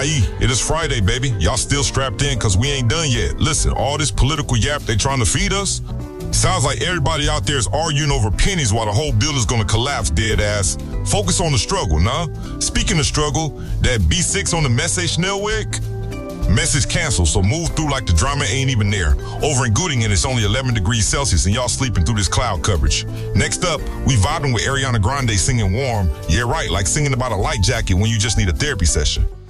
IE, it is Friday, baby. Y'all still strapped in because we ain't done yet. Listen, all this political yap they trying to feed us, sounds like everybody out there is arguing over pennies while the whole bill is gonna collapse, dead ass. Focus on the struggle, nah? Speaking of struggle, that B6 on the message Schnellweg? Message canceled, so move through like the drama ain't even there. Over in Göttingen, it's only 11 degrees Celsius and y'all sleeping through this cloud coverage. Next up, we vibing with Ariana Grande singing Warm. Yeah, right, like singing about a light jacket when you just need a therapy session.